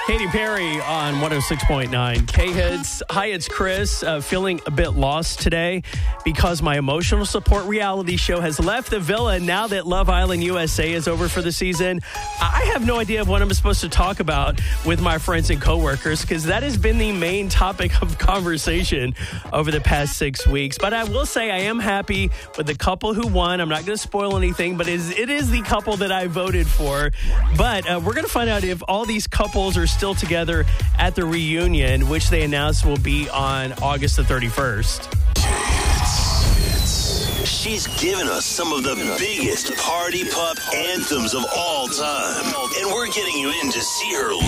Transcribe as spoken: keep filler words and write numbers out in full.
Katy Perry on one oh six point nine K-Hits. Hi, it's Chris. Uh, feeling a bit lost today because my emotional support reality show has left the villa now that Love Island U S A is over for the season. I have no idea of what I'm supposed to talk about with my friends and coworkers because that has been the main topic of conversation over the past six weeks. But I will say I am happy with the couple who won. I'm not going to spoil anything, but it is, it is the couple that I voted for. But uh, we're going to find out if all these couples are still together at the reunion, which they announced will be on August the thirty-first. She's given us some of the biggest party pup anthems of all time. And we're getting you in to see her